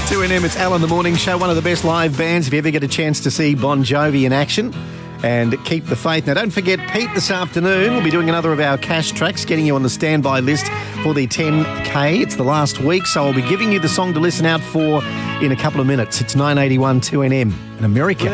2NM, it's Al on the Morning Show, one of the best live bands if you ever get a chance to see Bon Jovi in action. And keep the faith. Now, don't forget, Pete, this afternoon, we'll be doing another of our cash tracks, getting you on the standby list for the 10K. It's the last week, so I'll be giving you the song to listen out for in a couple of minutes. It's 981 2NM in America.